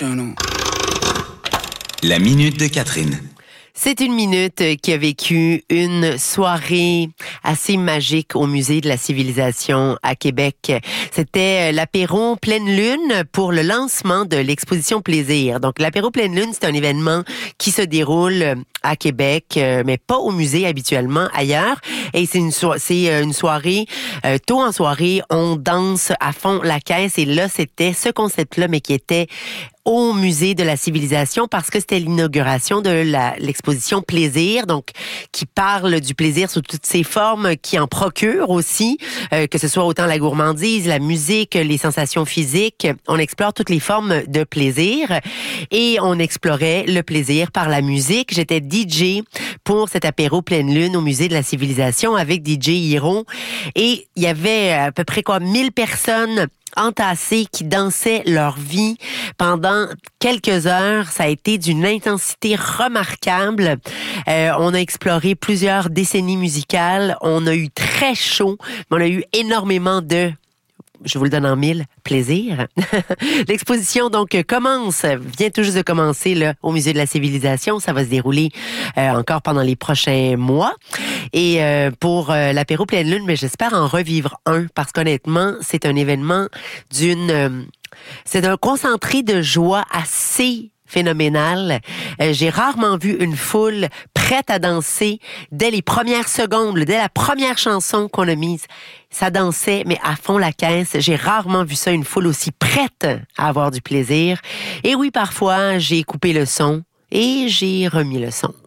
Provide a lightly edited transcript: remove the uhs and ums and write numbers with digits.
channel. La minute de Catherine. C'est une minute qui a vécu une soirée assez magique au Musée de la Civilisation à Québec. C'était l'apéro pleine lune pour le lancement de l'exposition Plaisir. Donc, l'apéro pleine lune, c'est un événement qui se déroule à Québec, mais pas au musée habituellement, ailleurs. Et c'est une soirée, tôt en soirée, on danse à fond la caisse. Et là, c'était ce concept-là, mais qui était au Musée de la Civilisation parce que c'était l'inauguration de l'exposition Plaisir, donc qui parle du plaisir sous toutes ses formes, qui en procure aussi, que ce soit autant la gourmandise, la musique, les sensations physiques. On explore toutes les formes de plaisir et on explorait le plaisir par la musique. J'étais DJ pour cet apéro pleine lune au Musée de la Civilisation avec DJ Hiro et il y avait à peu près 1000 personnes entassés qui dansaient leur vie pendant quelques heures. Ça a été d'une intensité remarquable. On a exploré plusieurs décennies musicales. On a eu très chaud, mais on a eu énormément de, je vous le donne en 1000, plaisir. L'exposition donc vient tout juste de commencer là, au Musée de la Civilisation. Ça va se dérouler encore pendant les prochains mois. Et pour l'apéro pleine lune, mais j'espère en revivre un parce qu'honnêtement, c'est un événement c'est d'un concentré de joie assez phénoménal. J'ai rarement vu une foule prête à danser dès les premières secondes, dès la première chanson qu'on a mise. Ça dansait, mais à fond la caisse. J'ai rarement vu ça, une foule aussi prête à avoir du plaisir. Et oui, parfois, j'ai coupé le son et j'ai remis le son.